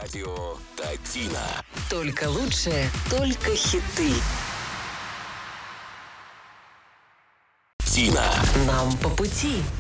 Радио Татина. Только лучшее, только хиты. Тина. Нам по пути.